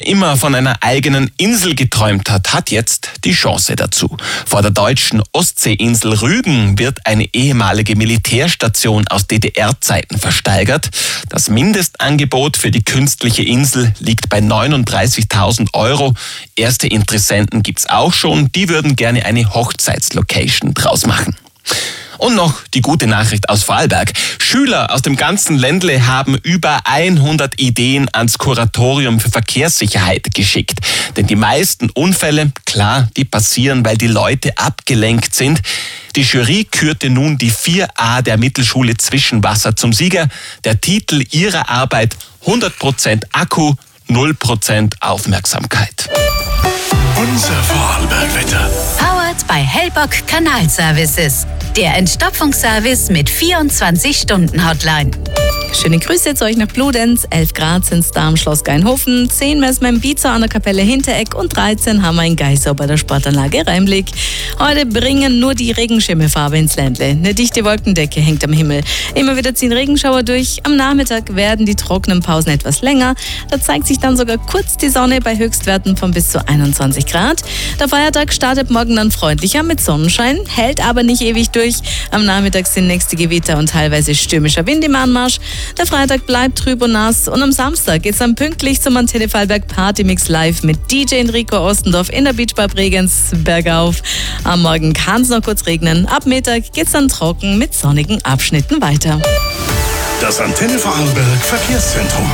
immer von einer eigenen Insel geträumt hat, hat jetzt die Chance dazu. Vor der deutschen Ostseeinsel Rügen wird eine ehemalige Militärstation aus DDR-Zeiten versteigert. Das Mindestangebot für die künstliche Insel liegt bei 39.000 €. Erste Interessenten gibt's auch schon, die würden gerne eine Hochzeitslocation draus machen. Und noch die gute Nachricht aus Vorarlberg. Schüler aus dem ganzen Ländle haben über 100 Ideen ans Kuratorium für Verkehrssicherheit geschickt. Denn die meisten Unfälle, klar, die passieren, weil die Leute abgelenkt sind. Die Jury kürte nun die 4a der Mittelschule Zwischenwasser zum Sieger. Der Titel ihrer Arbeit: 100% Akku, 0% Aufmerksamkeit. Unser Vorarlbergwetter. Powered by Hellbock Kanalservices. Der Entstopfungsservice mit 24-Stunden-Hotline. Schöne Grüße zu euch nach Bludenz. 11 Grad sind es da am Schloss Geinhofen, 10 messen wir im Biezer an der Kapelle Hintereck und 13 haben wir in Geisau bei der Sportanlage Reimlig. Heute bringen nur die Regenschirmefarbe ins Ländle. Eine dichte Wolkendecke hängt am Himmel. Immer wieder ziehen Regenschauer durch. Am Nachmittag werden die trockenen Pausen etwas länger. Da zeigt sich dann sogar kurz die Sonne bei Höchstwerten von bis zu 21 Grad. Der Feiertag startet morgen dann freundlicher mit Sonnenschein, hält aber nicht ewig durch. Am Nachmittag sind nächste Gewitter und teilweise stürmischer Wind im Anmarsch. Der Freitag bleibt trüb und nass und am Samstag geht's dann pünktlich zum Antenne Vorarlberg Partymix live mit DJ Enrico Ostendorf in der Beachbar Bregenz bergauf. Am Morgen kann es noch kurz regnen. Ab Mittag geht's dann trocken mit sonnigen Abschnitten weiter. Das Antenne Vorarlberg Verkehrszentrum.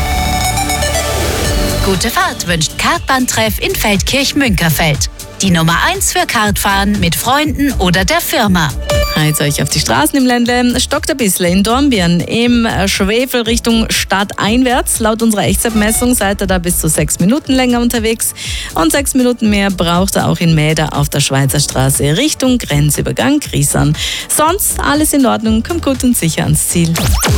Gute Fahrt wünscht Kartbahntreff in Feldkirch-Münkerfeld. Die Nummer 1 für Kartfahren mit Freunden oder der Firma. Heiz euch auf die Straßen im Ländle. Stockt ein bisschen in Dornbirn im Schwefel Richtung Stadt einwärts. Laut unserer Echtzeitmessung seid ihr da bis zu 6 Minuten länger unterwegs. Und 6 Minuten mehr braucht ihr auch in Mäder auf der Schweizer Straße Richtung Grenzübergang Griesern. Sonst alles in Ordnung, kommt gut und sicher ans Ziel.